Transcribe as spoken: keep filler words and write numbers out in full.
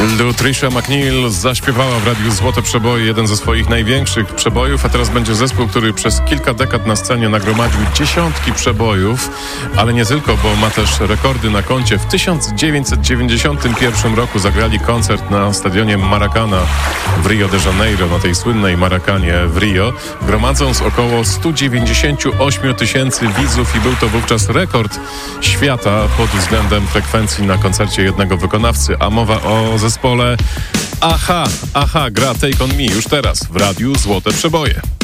Tricia McNeil zaśpiewała w Radiu Złote Przeboje jeden ze swoich największych przebojów, a teraz będzie zespół, który przez kilka dekad na scenie nagromadził dziesiątki przebojów, ale nie tylko, bo ma też rekordy na koncie. W tysiąc dziewięćset dziewięćdziesiątym pierwszym roku zagrali koncert na stadionie Maracana w Rio de Janeiro, na tej słynnej Maracanie w Rio, gromadząc około sto dziewięćdziesiąt osiem tysięcy widzów i był to wówczas rekord świata pod względem frekwencji na koncercie jednego wykonawcy, a mowa o zespole Aha, Aha gra Take On Me już teraz w Radiu Złote Przeboje.